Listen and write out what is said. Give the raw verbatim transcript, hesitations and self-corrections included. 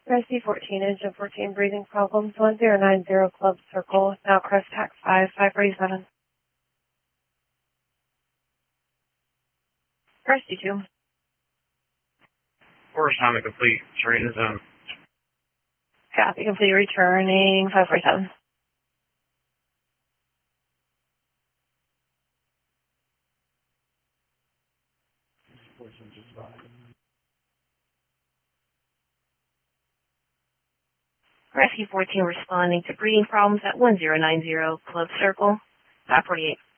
Rescue fourteen, engine fourteen, breathing problems, one zero nine zero Club Circle, now crest tax five, five forty-seven. Rescue two. Force time to complete, returning the zone. Copy, complete, returning, five forty-seven. Rescue fourteen responding to breathing problems at one zero nine zero Club Circle, five forty-eight.